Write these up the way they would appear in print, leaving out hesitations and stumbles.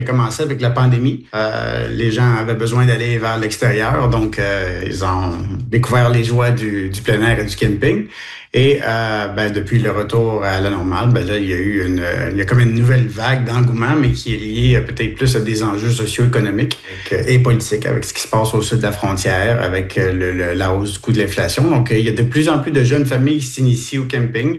Commencé avec la pandémie. Les gens avaient besoin d'aller vers l'extérieur, donc ils ont découvert les joies du plein air et du camping. Et depuis le retour à la normale, là, il y a comme une nouvelle vague d'engouement, mais qui est liée peut-être plus à des enjeux socio-économiques et politiques, avec ce qui se passe au sud de la frontière, avec la hausse du coût de l'inflation. Donc, il y a de plus en plus de jeunes familles qui s'initient au camping.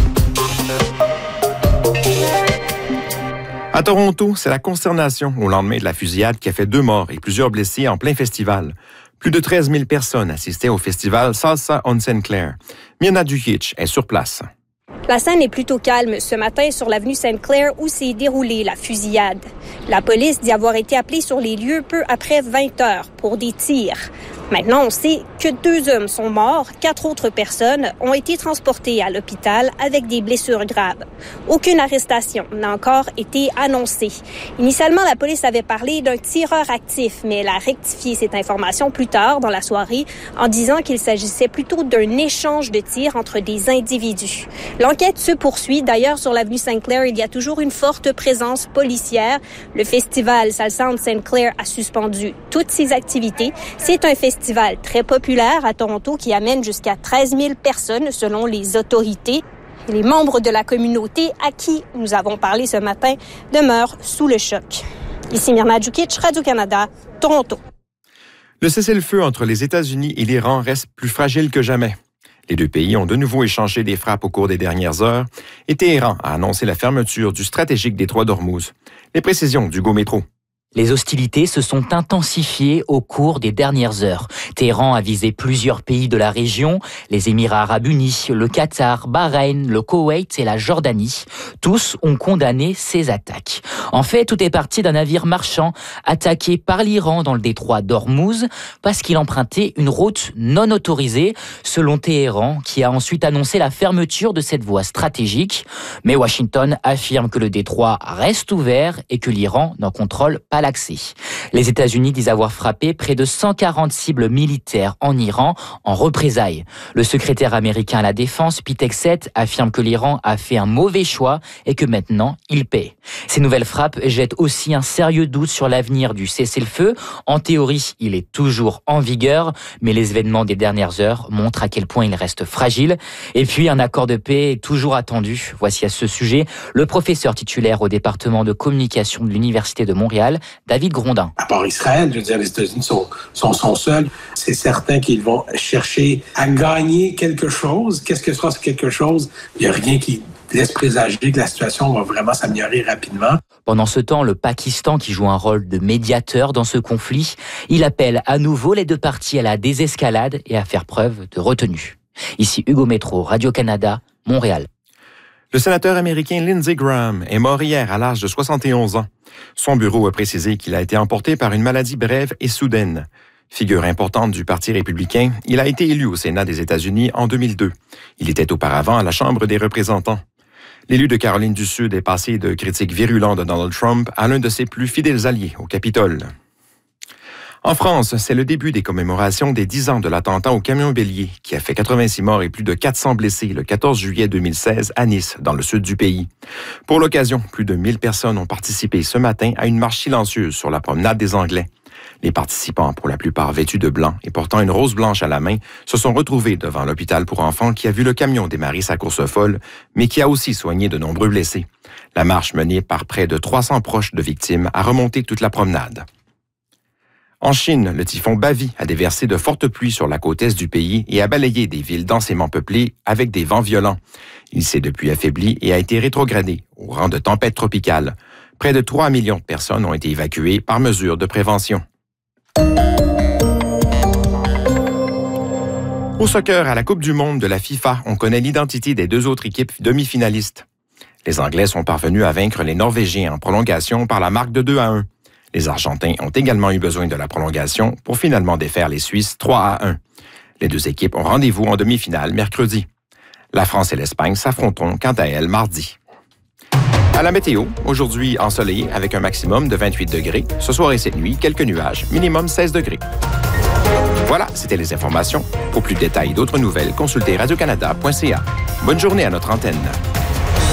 À Toronto, c'est la consternation au lendemain de la fusillade qui a fait 2 morts et plusieurs blessés en plein festival. Plus de 13 000 personnes assistaient au festival Salsa on St. Clair. Mirna Dukic est sur place. La scène est plutôt calme ce matin sur l'avenue Sainte-Claire où s'est déroulée la fusillade. La police dit avoir été appelée sur les lieux peu après 20 heures pour des tirs. Maintenant, on sait que 2 hommes sont morts, 4 autres personnes ont été transportées à l'hôpital avec des blessures graves. Aucune arrestation n'a encore été annoncée. Initialement, la police avait parlé d'un tireur actif, mais elle a rectifié cette information plus tard dans la soirée en disant qu'il s'agissait plutôt d'un échange de tirs entre des individus. L'enquête se poursuit. D'ailleurs, sur l'avenue Sainte-Claire, il y a toujours une forte présence policière. Le festival Salsa on St. Clair a suspendu toutes ses activités. C'est un festival très populaire à Toronto qui amène jusqu'à 13 000 personnes selon les autorités. Et les membres de la communauté à qui nous avons parlé ce matin demeurent sous le choc. Ici Mirna Dukic, Radio-Canada, Toronto. Le cessez-le-feu entre les États-Unis et l'Iran reste plus fragile que jamais. Les 2 pays ont de nouveau échangé des frappes au cours des dernières heures et Téhéran a annoncé la fermeture du stratégique détroit d'Ormuz. Les précisions d'Hugo Métro. Les hostilités se sont intensifiées au cours des dernières heures. Téhéran a visé plusieurs pays de la région, les Émirats arabes unis, le Qatar, Bahreïn, le Koweït et la Jordanie. Tous ont condamné ces attaques. En fait, tout est parti d'un navire marchand attaqué par l'Iran dans le détroit d'Ormuz parce qu'il empruntait une route non autorisée, selon Téhéran, qui a ensuite annoncé la fermeture de cette voie stratégique. Mais Washington affirme que le détroit reste ouvert et que l'Iran n'en contrôle pas l'accès. Les États-Unis disent avoir frappé près de 140 cibles militaires en Iran en représailles. Le secrétaire américain à la Défense, Pete Hegseth, affirme que l'Iran a fait un mauvais choix et que maintenant, il paie. Ces nouvelles frappes jettent aussi un sérieux doute sur l'avenir du cessez-le-feu. En théorie, il est toujours en vigueur, mais les événements des dernières heures montrent à quel point il reste fragile. Et puis, un accord de paix est toujours attendu. Voici à ce sujet le professeur titulaire au département de communication de l'Université de Montréal, David Grondin. À part Israël, je veux dire, les États-Unis sont seuls. C'est certain qu'ils vont chercher à gagner quelque chose. Qu'est-ce que sera ce quelque chose? Il n'y a rien qui laisse présager que la situation va vraiment s'améliorer rapidement. Pendant ce temps, le Pakistan, qui joue un rôle de médiateur dans ce conflit, il appelle à nouveau les 2 parties à la désescalade et à faire preuve de retenue. Ici Hugo Métro, Radio-Canada, Montréal. Le sénateur américain Lindsey Graham est mort hier à l'âge de 71 ans. Son bureau a précisé qu'il a été emporté par une maladie brève et soudaine. Figure importante du Parti républicain, il a été élu au Sénat des États-Unis en 2002. Il était auparavant à la Chambre des représentants. L'élu de Caroline du Sud est passé de critiques virulentes de Donald Trump à l'un de ses plus fidèles alliés au Capitole. En France, c'est le début des commémorations des 10 ans de l'attentat au camion bélier qui a fait 86 morts et plus de 400 blessés le 14 juillet 2016 à Nice, dans le sud du pays. Pour l'occasion, plus de 1000 personnes ont participé ce matin à une marche silencieuse sur la promenade des Anglais. Les participants, pour la plupart vêtus de blanc et portant une rose blanche à la main, se sont retrouvés devant l'hôpital pour enfants qui a vu le camion démarrer sa course folle, mais qui a aussi soigné de nombreux blessés. La marche menée par près de 300 proches de victimes a remonté toute la promenade. En Chine, le typhon Bavi a déversé de fortes pluies sur la côte est du pays et a balayé des villes densément peuplées avec des vents violents. Il s'est depuis affaibli et a été rétrogradé au rang de tempête tropicale. Près de 3 millions de personnes ont été évacuées par mesure de prévention. Au soccer, à la Coupe du monde de la FIFA, on connaît l'identité des 2 autres équipes demi-finalistes. Les Anglais sont parvenus à vaincre les Norvégiens en prolongation par la marque de 2-1. Les Argentins ont également eu besoin de la prolongation pour finalement défaire les Suisses 3-1. Les 2 équipes ont rendez-vous en demi-finale mercredi. La France et l'Espagne s'affronteront quant à elles mardi. À la météo, aujourd'hui ensoleillé avec un maximum de 28 degrés. Ce soir et cette nuit, quelques nuages, minimum 16 degrés. Voilà, c'était les informations. Pour plus de détails et d'autres nouvelles, consultez radiocanada.ca. Bonne journée à notre antenne.